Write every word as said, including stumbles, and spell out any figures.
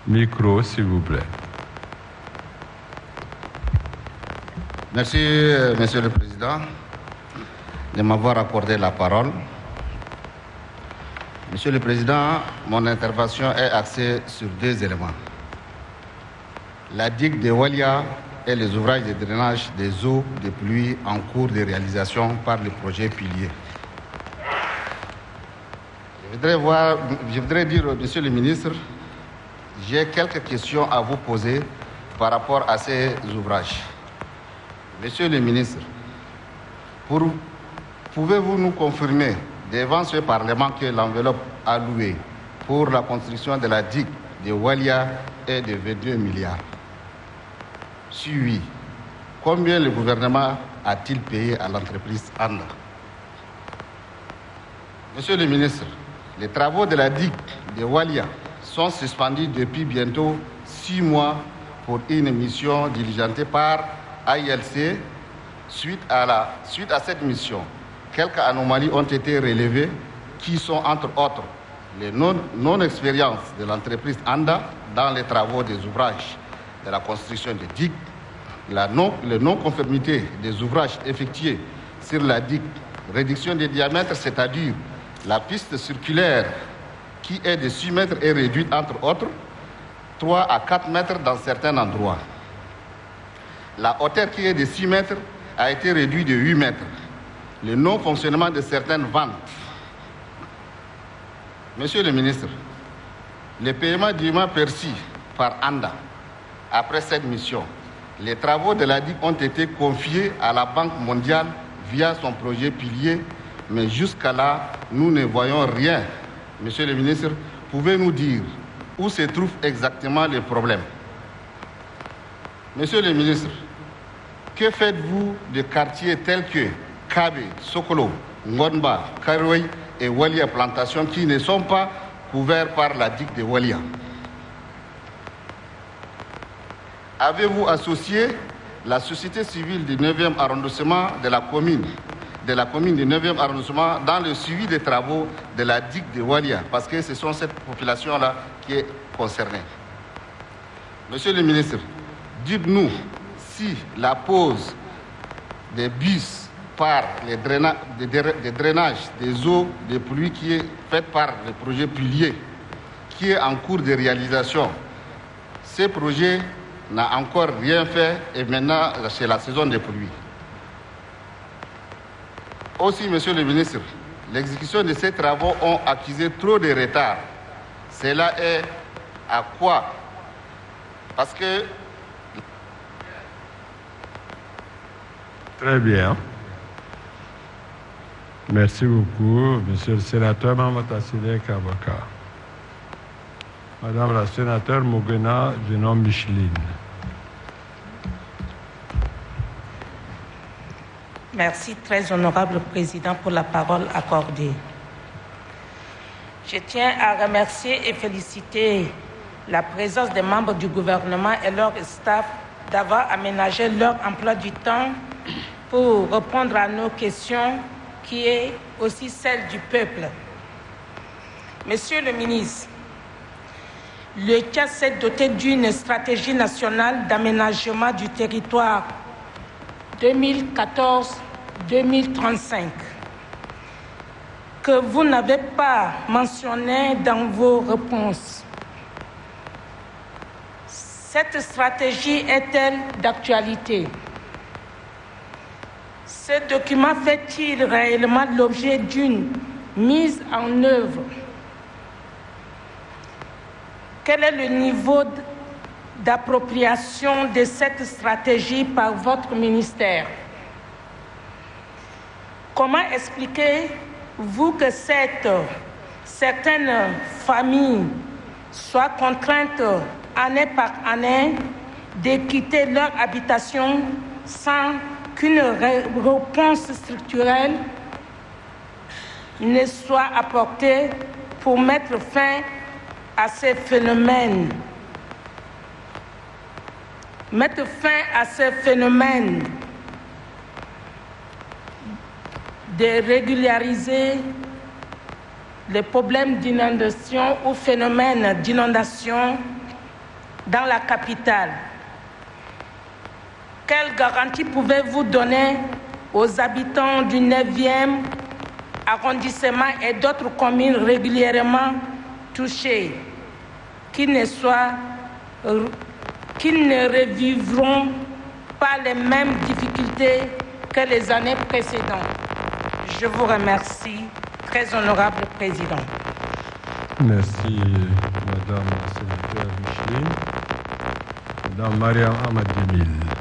Micro, s'il vous plaît. Merci, Monsieur le Président, de m'avoir accordé la parole. Monsieur le Président, mon intervention est axée sur deux éléments. La digue de Walia et les ouvrages de drainage des eaux de pluie en cours de réalisation par le projet Pilier. Je voudrais, voir, je voudrais dire, Monsieur le Ministre, j'ai quelques questions à vous poser par rapport à ces ouvrages. Monsieur le Ministre, pour, pouvez-vous nous confirmer devant ce Parlement que l'enveloppe allouée pour la construction de la digue de Walia est de vingt-deux milliards? Si oui, combien le gouvernement a-t-il payé à l'entreprise Anda? Monsieur le Ministre, les travaux de la digue de Walia sont suspendus depuis bientôt six mois pour une mission diligentée par A I L C. Suite à, la, suite à cette mission, quelques anomalies ont été relevées qui sont entre autres les non-expériences de l'entreprise Anda dans les travaux des ouvrages de la construction des digues, la non, les non-conformités des ouvrages effectués sur la digue, réduction des diamètres, c'est-à-dire la piste circulaire qui est de six mètres est réduite entre autres trois à quatre mètres dans certains endroits. La hauteur qui est de six mètres a été réduite de huit mètres. Le non-fonctionnement de certaines ventes. Monsieur le ministre, les paiements dûment perçus par Anda après cette mission, les travaux de la digue ont été confiés à la Banque mondiale via son projet Pilier, mais jusqu'à là, nous ne voyons rien. Monsieur le ministre, pouvez-vous nous dire où se trouve exactement le problème? Monsieur le ministre, que faites-vous de quartiers tels que Kabe, Sokolo, Ngonba, Karoui et Walia Plantation qui ne sont pas couverts par la digue de Walia? Avez-vous associé la société civile du neuvième arrondissement de la commune, de la commune du neuvième arrondissement dans le suivi des travaux de la digue de Walia? Parce que ce sont cette population-là qui est concernée. Monsieur le ministre, dites-nous si la pose des bus par les drainages, des drainages des eaux de pluie qui est faite par le projet Pilier, qui est en cours de réalisation, ce projet n'a encore rien fait et maintenant c'est la saison des pluies. Aussi, monsieur le ministre, l'exécution de ces travaux ont accusé trop de retard. Cela est à quoi? Parce que... Très bien. Merci beaucoup, monsieur le sénateur Mamatassile Kabaka. Madame la sénateur Mugena, je nomme Micheline. Merci, très honorable président, pour la parole accordée. Je tiens à remercier et féliciter la présence des membres du gouvernement et leur staff d'avoir aménagé leur emploi du temps pour répondre à nos questions, qui est aussi celle du peuple. Monsieur le ministre, le Tchad s'est doté d'une stratégie nationale d'aménagement du territoire deux mille quatorze à deux mille trente-cinq que vous n'avez pas mentionné dans vos réponses. Cette stratégie est-elle d'actualité? Ce document fait-il réellement l'objet d'une mise en œuvre? Quel est le niveau d'appropriation de cette stratégie par votre ministère? Comment expliquez-vous que cette, certaines familles soient contraintes année par année de quitter leur habitation sans qu'une réponse structurelle ne soit apportée pour mettre fin à ces phénomènes? Mettre fin à ce phénomène de régulariser les problèmes d'inondation ou phénomènes d'inondation dans la capitale. Quelle garantie pouvez-vous donner aux habitants du neuvième arrondissement et d'autres communes régulièrement touchées qu'ils ne, soient, qu'ils ne revivront pas les mêmes difficultés que les années précédentes? Je vous remercie, très honorable président. Merci, Madame la sénatrice Micheline. Madame Mariam Ahmad Djemil.